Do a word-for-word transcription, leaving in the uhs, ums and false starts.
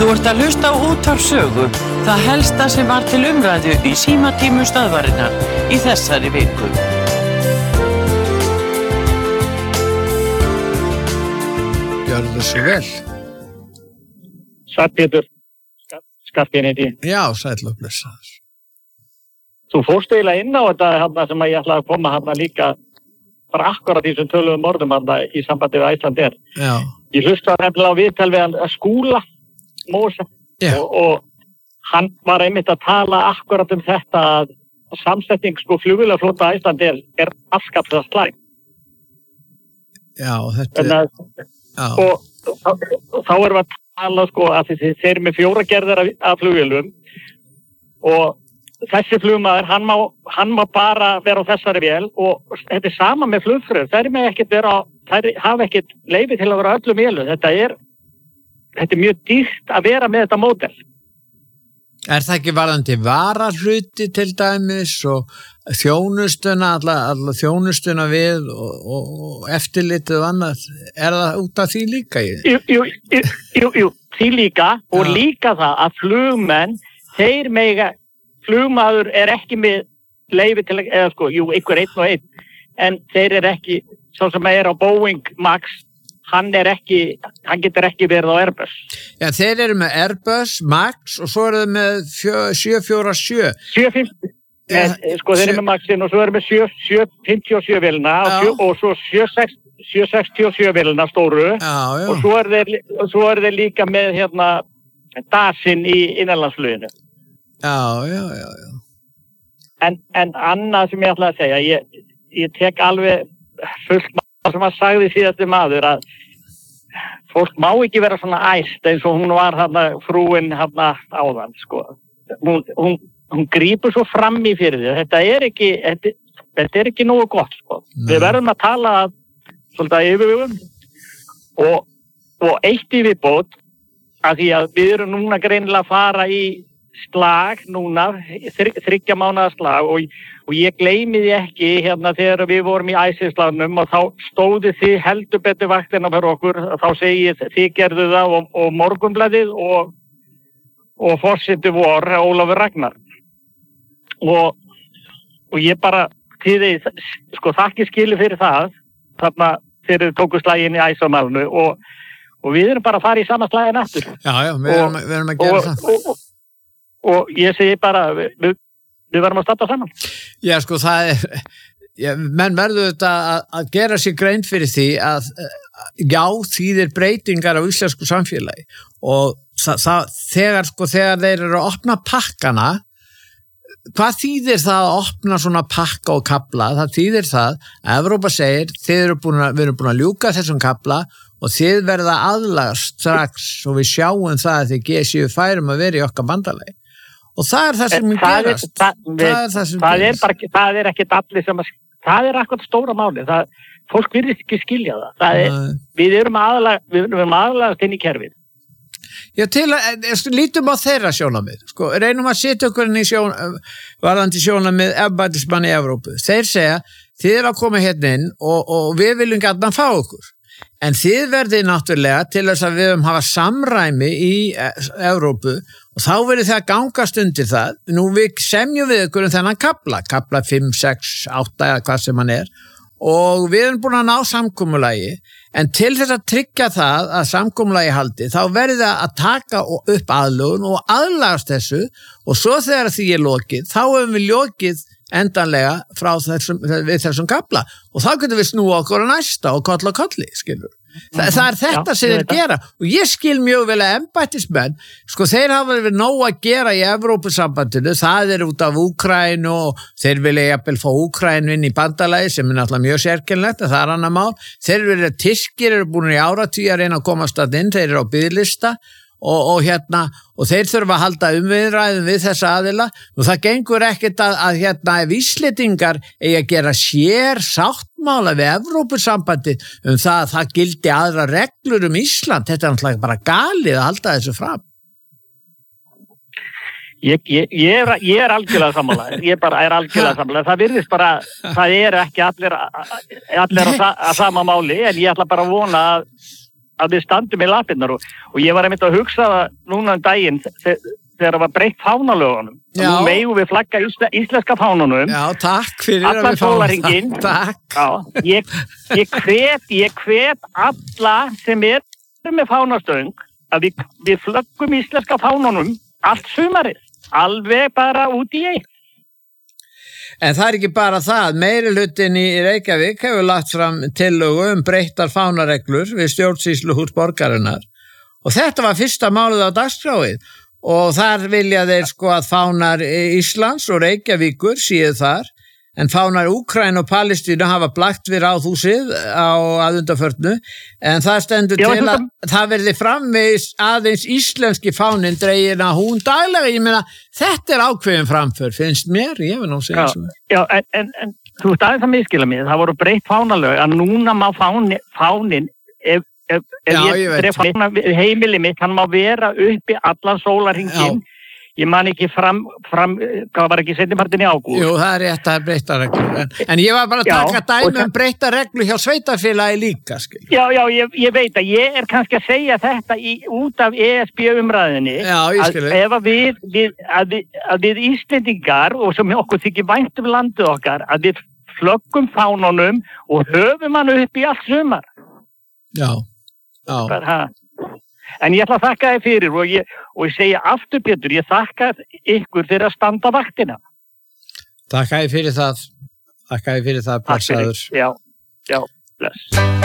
Þú ert að hlusta á Útvarp Sögu, það helsta sem var til umræðu í símatímum stöðvarinnar í þessari viku. Gjörðu svo vel. Sæll Pétur, Skarphéðinn heiti ég. Já, sæll og blessaður. Þú fórst eiginlega inn á þetta hana, sem ég ætlaði að koma hana líka bara akkurat í þessum töluðum orðum hana, í sambandi við Icelandair. Já. Ég hlustaði nefnilega á viðtal við hann Skúla Mósa og, og hann var einmitt að tala akkurat um þetta að samsetning sko flugvélaflota Icelandair er afskaplega slæm. Já, þetta er... Já. Og, og, og þá erum við að tala sko að þeir eru með fjóra gerðir af, af flugvélum og þessi flugmaður, hann má, hann má bara vera á þessari vél og þetta er sama með flugfröður. Þær með ekkert vera, þær hafa ekkert leyfi til að vera öllum vélu. Þetta er Þetta er mjög dýrt að vera með þetta módel. Er það ekki varðandi varahluti til dæmis og þjónustuna, alla, alla þjónustuna við og, og, og eftirlitið og annað? Er það út af því líka? Jú, jú, jú, jú, jú því líka og Já. Líka það að flugmenn, þeir mega, flugmaður er ekki með leyfi til, eða sko, jú, ykkur einn og einn, en þeir er ekki, svo sem er á Boeing Max, hann er ekki, hann getur ekki verið á Airbus. Já, þeir eru með Airbus, Max og svo eru þeir með sjö fjögur sjö. sjö fimmtíu, ja, sko þeir eru með Maxin og svo eru með sjö fimmtíu og sjö vélina og, og svo sjö sextíu og sjö vélina stóru já, já. og svo eru þeir, svo eru þeir líka með hérna Dasin í innanlandsfluginu. Já, já, já, já. En, en annað sem ég ætla að segja, ég, ég tek alveg fullt maður sem að sagði síðasti maður að fólk má ekki vera svona æst eins og hún var hérna frúin hérna áðan sko. Hún, hún, hún grípur svo fram í fyrir því. Þetta er ekki, þetta, þetta er ekki nógu gott sko. Nei. Við verðum að tala svolítið yfirvegum og, og eitt í viðbót að því að við erum núna greinilega að fara í slag núna, þriggja mánaða slag og, og ég gleymi því ekki hérna þegar við vorum í æsislagnum og þá stóði þið heldur betur vaktina fyrir okkur, þá segið þið gerðu það og, og Morgunblaðið og, og forseti vor Ólafur Ragnar og, og ég bara þið, sko þakki skilu fyrir það þarna þegar þið tóku slaginn í æsamálnu og, og við erum bara að fara í sama slaginn aftur. Já, já, við erum, við erum að gera og, það og, og, og ég segi bara við, við verðum að starta saman. Já, sko, það er já, menn verður þetta að, að gera sér grein fyrir því að já, þýðir breytingar á íslensku samfélagi og það, það, þegar, sko, þegar þeir eru að opna pakkana hvað þýðir það að opna svona pakka og kapla? Það þýðir það að Evrópa segir, þið eru búin að, við erum búin að ljúka þessum kapla og þið verða aðlagast strax og við sjáum það að þið séu færum að vera í okkar bandalagi. Og það er það sem mun gerast. Er, það, það er það sem það gerast. Er bara, það er ekkert allir sem að, það er akkurat stóra máli. Það, fólk virðist ekki skilja það. það er, við erum aðalega, við erum aðalagast inn í kerfið. Já, til að, lítum á þeirra sjónamið. Sko, reynum að setja okkur inn í sjón, varðandi sjónamið embættismann í Evrópu. Þeir segja, þið er að koma hérna inn og, og við viljum gætna fá okkur. En þið verðið náttúrulega til þess að við höfum hafa samræmi í Evrópu og þá verður það gangast undir það. Nú við semjum við ykkur um þennan kapla, kapla fimm, sex, átta eða hvað sem hann er og við erum búin að ná samkomulagi en til þess að tryggja það að samkomulagi haldi þá verður það að taka upp aðlögun og aðlagast þessu og svo þegar því er lokið þá hefum við lokið endanlega frá þessum, við þessum kapla og þá getum við snúa okkur að næsta og koll og kolli, skilur. Þa, það er þetta Já, sem þeir gera og ég skil mjög vel að embættismenn, sko þeir hafa verið nóg að gera í Evrópusambandinu, það er út af Úkraínu og þeir vilja jafnvel fá Úkraínu inn í bandalagi sem er náttúrulega mjög sérkennilegt, það er annað mál, þeir verið Tyrkir eru búin í áratugir að reyna að komast að inn, þeir eru á biðlista Og, og hérna, og þeir þurfa að halda umviðræðum við þessa aðila og það gengur ekkert að, að hérna ef Íslendingar eigi að gera sér sáttmála við Evrópusambandi um það að það gildi aðra reglur um Ísland, þetta er náttúrulega bara galið að halda þessu fram. Ég, ég, ég, er, ég er algjörlega sammála, ég bara er algjörlega sammála, það virðist bara, það eru ekki allir, allir á, á sama máli en ég ætla bara að vona að að við standum í lapirnar og, og ég var einmitt að hugsa það núna um daginn þegar það var breytt fánalögunum. Nú megum við flagga ísle, íslenska fánunum. Já, takk fyrir að við fáum það. Takk. Já, ég, ég hvet, ég hvet alla sem er með fánastöng að við, við flöggum íslenska fánunum allt sumarið, alveg bara út í eitt. En það er ekki bara það, meirihlutin í Reykjavík hefur lagt fram tillögu um breyttar fánareglur við stjórnsýsluhús borgarinnar og þetta var fyrsta málið á dagskráið og þar vilja þeir sko að fánar Íslands og Reykjavíkur séu þar en fánar Úkraínu og Palestínu hafa blakt við ráðhúsið á aðundarförnu en það stendur Já, til að þetta... það verði framvegis aðeins íslenski fánin dregin að hún daglega, ég meina þetta er ákveðin framför, finnst mér, ég vil ná segja sem er. Já, en, en, en þú veist aðeins að miskila mig, það voru breytt fánalög að núna má fáni, fánin ef, ef, ef Já, ég, ég dref heimili mitt, hann má vera uppi allan sólarhringinn. Ég man ekki fram, fram, hvað var ekki seinnipartin í ágúst. Jú, það er rétt að breyta reglur. En, en ég var bara að taka dæmi um breyta reglur hjá sveitarfélagi líka, skil. Já, já, ég, ég veit að ég er kannski að segja þetta í, út af E S B umræðinni. Já, ég skil. Að ef að við, við, að við, að við Íslendingar og sem okkur þykir vænt um landið okkar, að við flöggum fánunum og höfum hann upp í allt sumar. Já, já. Bara, en ég ætla að þakka þið fyrir og ég, og ég segja aftur Pétur, ég þakka ykkur fyrir að standa vaktina. Þakka þið fyrir það. Þakka þið fyrir það, blessaður. Já, já, bless.